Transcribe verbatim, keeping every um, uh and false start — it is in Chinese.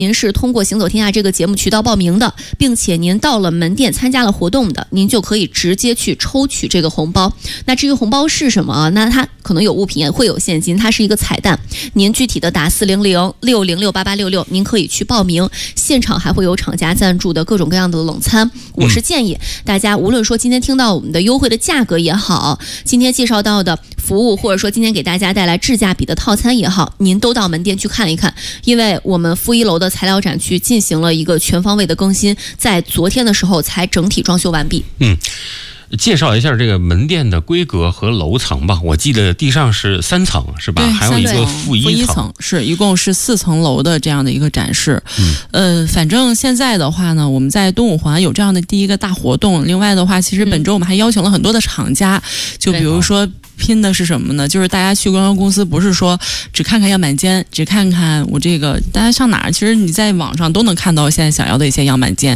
您是通过行走天下这个节目渠道报名的，并且您到了门店参加了活动的，您就可以直接去抽取这个红包。那至于红包是什么啊？那它可能有物品，也会有现金，它是一个彩蛋。您具体的打四零零六零六八八六六，您可以去报名。现场还会有厂家赞助的各种各样的冷餐。我是建议大家，无论说今天听到我们的优惠的价格也好，今天介绍到的服务，或者说今天给大家带来质价比的套餐也好，您都到门店去看一看，因为我们负一楼的材料展区进行了一个全方位的更新，在昨天的时候才整体装修完毕。 嗯，介绍一下这个门店的规格和楼层吧。我记得地上是三层是吧？还有一个负一层， 负一层是一共是四层楼的这样的一个展示。 嗯， 呃，反正现在的话呢，我们在东五环有这样的第一个大活动。另外的话，其实本周我们还邀请了很多的厂家，嗯、就比如说。拼的是什么呢？就是大家去观光公司，不是说只看看样板间，只看看我这个，大家上哪儿？其实你在网上都能看到现在想要的一些样板间。